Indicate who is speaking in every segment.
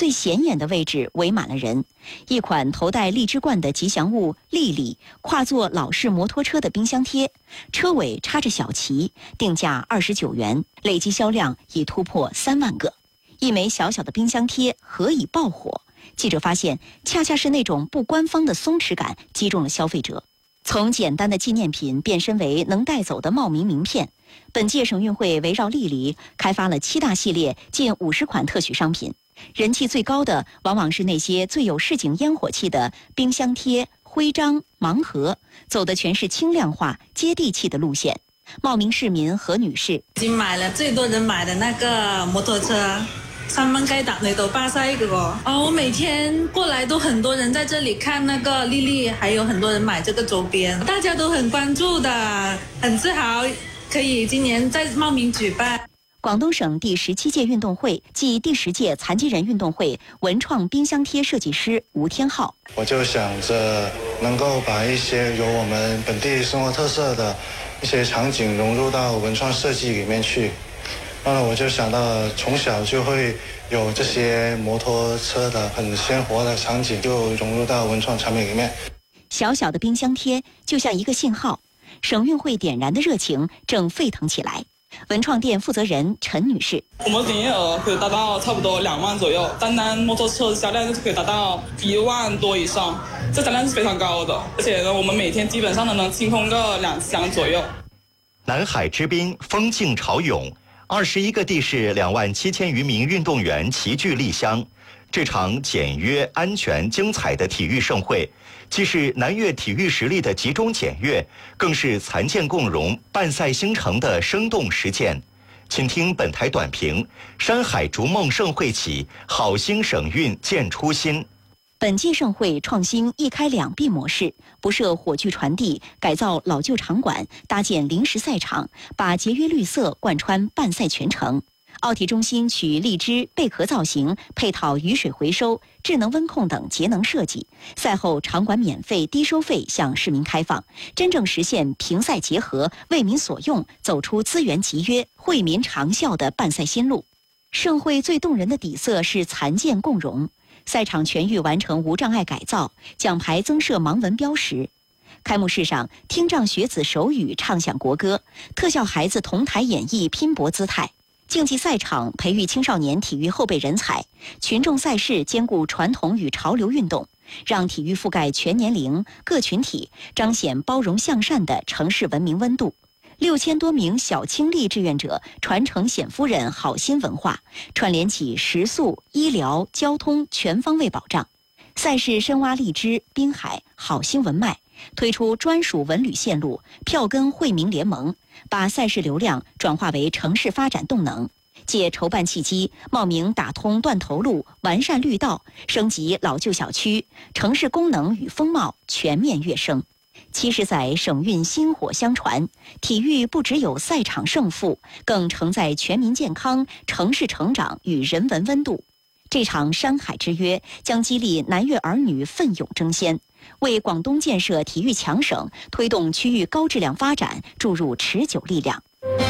Speaker 1: 最显眼的位置围满了人。一款头戴荔枝冠的吉祥物丽丽跨坐老式摩托车的冰箱贴，车尾插着小旗，定价29元，累计销量已突破3万个。一枚小小的冰箱贴何以爆火？记者发现，恰恰是那种不官方的松弛感击中了消费者。从简单的纪念品变身为能带走的冒名名片。本届省运会围绕丽丽开发了7大系列近50款特许商品，人气最高的往往是那些最有市井烟火气的冰箱贴、徽章、盲盒，走的全是轻量化、接地气的路线。茂名市民何女士
Speaker 2: 已经买了最多人买的那个摩托车。3蚊雞搭嚟到巴西嗰個我每天過來都很多人在這裡看那個麗麗，還有很多人買這個周邊，大家都很關注的，很自豪可以今年在茂名舉辦。
Speaker 1: 廣東省第17屆運動會暨第10屆殘疾人運動會文創冰箱貼設計師吳天浩，
Speaker 3: 我就想着能夠把一些有我們本地生活特色的一些場景融入到文創設計裡面去。那我就想到從小就會有這些摩托車的很鮮活的場景，就融入到文創產品裡面。
Speaker 1: 小小的冰箱貼就像一個信號，省運會點燃的熱情正沸騰起來。文創店負責人陳女士，
Speaker 4: 我們營業額可以達到差不多2萬左右，單單摩托車的銷量就可以達到1萬多以上，這銷量是非常高的。而且呢，我們每天基本上能清空個2箱左右。
Speaker 5: 南海之濱，風勁潮湧。21個地市27000餘名運動員齊聚麗鄉。這場簡約、安全、精彩的體育盛會，既是南粵體育實力的集中檢閱，更是殘健共融、辦賽興城的生動實踐。請聽本台短評：山海逐夢盛會起，好興省運見初心。
Speaker 1: 本屆盛會創新一開兩閉模式，不設火炬傳遞，改造老舊場館，搭建臨時賽場，把節約綠色貫穿辦賽全程。奧體中心取荔枝、貝殼造型，配套雨水回收、智能溫控等節能設計。賽後場館免費低收費向市民開放，真正實現平賽結合、為民所用，走出資源集約、惠民長效的辦賽新路。盛會最動人的底色是殘健共融。賽場全域完成無障礙改造，獎牌增設盲文標識。開幕式上，聽障學子手語唱響國歌，特效孩子同台演繹拼搏姿態。競技賽場培育青少年體育後備人才，群眾賽事兼顧傳統與潮流運動，讓體育覆蓋全年齡、各群體，彰顯包容向善的城市文明溫度。6000多名小青力志願者傳承冼夫人好心文化，串聯起食宿、醫療、交通全方位保障。賽事深挖荔枝、濱海好心文脈，推出專屬文旅線路，票根惠民聯盟，把賽事流量轉化為城市發展動能。借籌辦契機，茂名打通斷頭路，完善綠道，升級老舊小區，城市功能與風貌全面躍升。70載省運薪火相傳，體育不只有賽場勝負，更承載全民健康、城市成長與人文溫度。這場山海之約將激勵南粵兒女奮勇爭先，為廣東建設體育強省、推動區域高質量發展注入持久力量。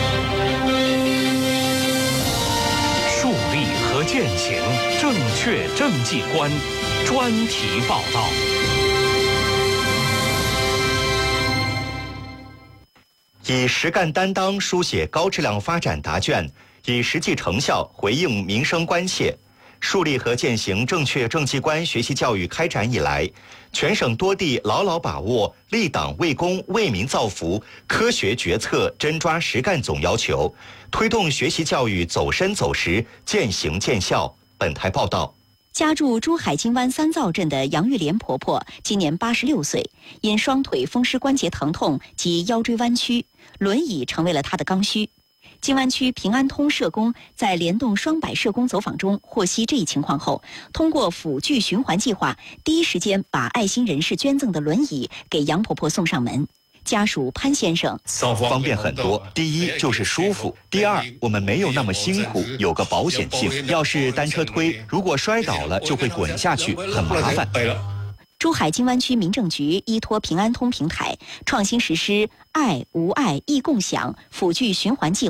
Speaker 6: 樹立和踐行正確政績觀，專題報道。
Speaker 5: 以實幹擔當書寫高質量發展答卷，以實際成效回應民生關切。樹立和踐行正確政績觀學習教育開展以來，全省多地牢牢把握立黨為公為民造福、科學決策真抓實幹總要求，推動學習教育走深走實、見行見效。本台報道。
Speaker 1: 家住珠海金灣三灶鎮的楊玉蓮婆婆今年86歲，因雙腿風濕關節疼痛及腰椎彎曲，輪椅成為了她的剛需。金灣區平安通社工在聯動雙百社工走訪中獲悉這一情況後，通過輔具循環計劃，第一時間把愛心人士捐贈的輪椅給楊婆婆送上門。家屬潘先生，
Speaker 7: 方便很多，第一就是舒服，第二我們沒有那麼辛苦，有個保險性。要是單車推，如果摔倒了就會滾下去，很麻煩。
Speaker 1: 珠海金灣區民政局依託平安通平台，創新實施愛無礙易共享輔具循環計劃，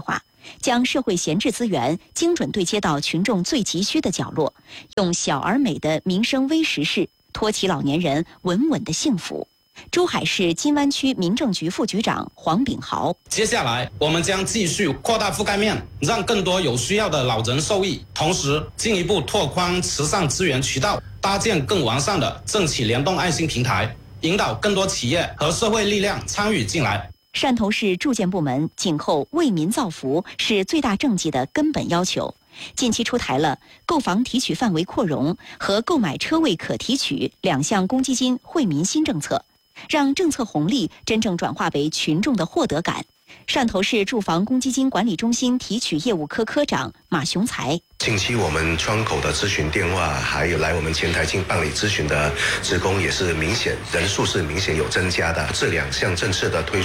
Speaker 1: 将社会闲置资源精准对接到群众最急需的角落，用小而美的民生微实事托起老年人稳稳的幸福。珠海市金湾区民政局副局长黄炳豪：
Speaker 8: 接下来我们将继续扩大覆盖面，让更多有需要的老人受益，同时进一步拓宽慈善资源渠道，搭建更完善的政企联动爱心平台，引导更多企业和社会力量参与进来。
Speaker 1: 汕头市住建部门紧扣为民造福是最大政绩的根本要求，近期出台了购房提取范围扩容和购买车位可提取2项公积金惠民新政策，让政策红利真正转化为群众的获得感。汕头市住房公积金管理中心提取业务科科长马雄才：
Speaker 9: 近期我们窗口的咨询电话，还有来我们前台进办理咨询的职工也是人数是明显有增加的。这2项政策的推